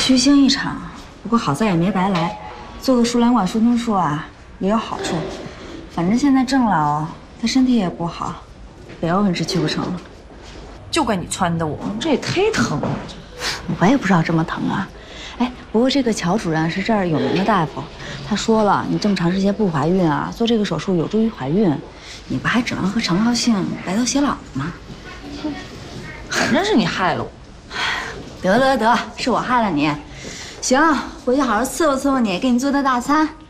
虚惊一场，不过好在也没白来，做个输卵管疏通术啊也有好处。反正现在郑老他身体也不好，北欧本是去不成了。 就怪你撺的我，这也忒疼了。 我也不知道这么疼啊。哎，不过这个乔主任是这儿有名的大夫，他说了，你这么长时间不怀孕啊，做这个手术有助于怀孕。你不还指望和陈浩信白头偕老吗？ 反正是你害了我。 得，是我害了你。行，回去好好伺候伺候你，给你做顿大餐，